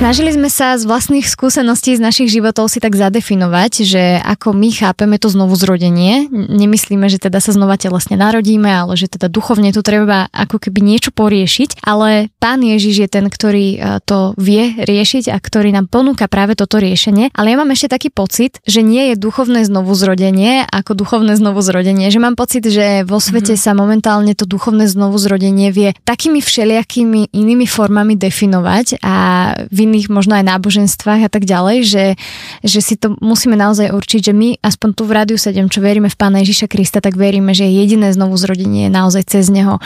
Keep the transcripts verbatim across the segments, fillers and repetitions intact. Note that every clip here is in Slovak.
Snažili sme sa z vlastných skúseností z našich životov si tak zadefinovať, že ako my chápeme to znovu zrodenie. Nemyslíme, že teda sa znova telesne narodíme, ale že teda duchovne tu treba ako keby niečo poriešiť. Ale Pán Ježiš je ten, ktorý to vie riešiť a ktorý nám ponúka práve toto riešenie. Ale ja mám ešte taký pocit, že nie je duchovné znovu zrodenie ako duchovné znovu zrodenie. Že mám pocit, že vo svete mm-hmm. sa momentálne to duchovné znovu zrodenie vie takými všelijakými inými formami definovať a v iných možno aj náboženstvách a tak ďalej, že, že si to musíme naozaj určiť, že my aspoň tu v Rádiu sedem, čo veríme v Pána Ježiša Krista, tak veríme, že jediné znovu zrodenie je naozaj cez neho.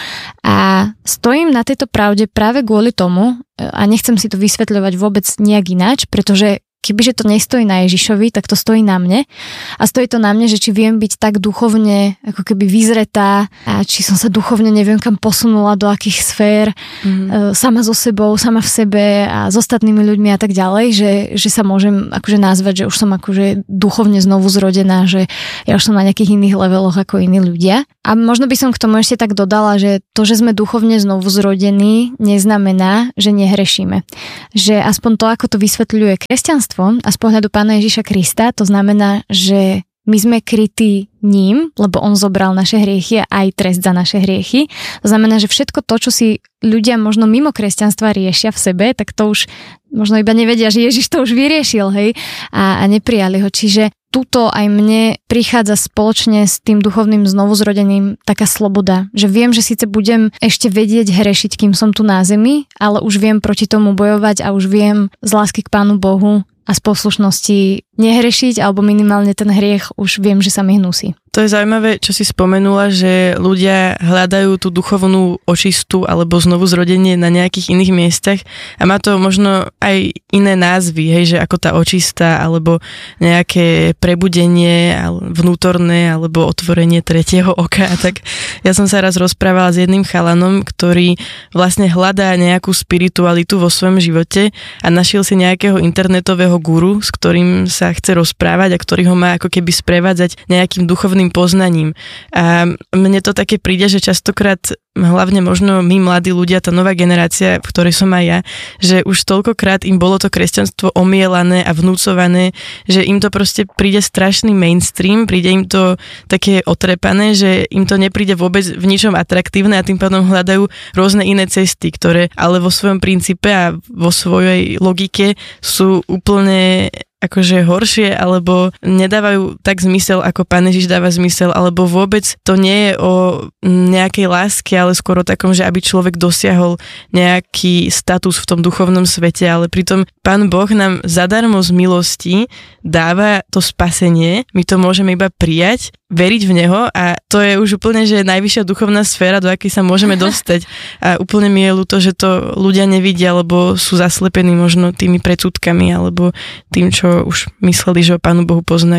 A stojím na tejto pravde práve kvôli tomu a nechcem si to vysvetľovať vôbec nejak ináč, pretože kebyže to nestojí na Ježišovi, tak to stojí na mne. A stojí to na mne, že či viem byť tak duchovne ako keby vyzretá a či som sa duchovne neviem kam posunula, do akých sfér, mm. sama so sebou, sama v sebe a s ostatnými ľuďmi a tak ďalej, že, že sa môžem akože nazvať, že už som akože duchovne znovu zrodená, že ja už som na nejakých iných leveloch ako iní ľudia. A možno by som k tomu ešte tak dodala, že to, že sme duchovne znovu zrodení, neznamená, že nehrešíme. Že aspoň to, ako to vysvetľuje kresťanstvo a z pohľadu Pána Ježiša Krista, to znamená, že my sme krytí ním, lebo on zobral naše hriechy a aj trest za naše hriechy. To znamená, že všetko to, čo si ľudia možno mimo kresťanstva riešia v sebe, tak to už možno iba nevedia, že Ježiš to už vyriešil, hej, a, a neprijali ho. Čiže tuto aj mne prichádza spoločne s tým duchovným znovuzrodením taká sloboda, že viem, že síce budem ešte vedieť hrešiť, kým som tu na zemi, ale už viem proti tomu bojovať a už viem z lásky k Pánu Bohu a z poslušnosti nehrešiť, alebo minimálne ten hriech už viem, že sa mi hnusí. To je zaujímavé, čo si spomenula, že ľudia hľadajú tú duchovnú očistu alebo znovu zrodenie na nejakých iných miestach a má to možno aj iné názvy, hej, že ako tá očista alebo nejaké prebudenie vnútorné alebo otvorenie tretieho oka. Tak ja som sa raz rozprávala s jedným chalanom, ktorý vlastne hľadá nejakú spiritualitu vo svojom živote a našiel si nejakého internetového guru, s ktorým sa chce rozprávať a ktorý ho má ako keby sprevádzať nejakým duchovným poznaním. A mne to také príde, že častokrát hlavne možno my mladí ľudia, tá nová generácia, v ktorej som aj ja, že už toľkokrát im bolo to kresťanstvo omielané a vnúcované, že im to proste príde strašný mainstream, príde im to také otrepané, že im to nepríde vôbec v ničom atraktívne a tým pádom hľadajú rôzne iné cesty, ktoré ale vo svojom princípe a vo svojej logike sú úplne akože horšie, alebo nedávajú tak zmysel, ako Pán Ježiš dáva zmysel, alebo vôbec to nie je o nejakej láske, ale skôr o takom, že aby človek dosiahol nejaký status v tom duchovnom svete, ale pritom Pán Boh nám zadarmo z milosti dáva to spasenie, my to môžeme iba prijať, veriť v Neho a to je už úplne, že najvyššia duchovná sféra, do akej sa môžeme dostať a úplne mi je ľúto, že to ľudia nevidia, alebo sú zaslepení možno tými predsudkami, alebo tým, čo už mysleli, že o Pánu Bohu poznajú.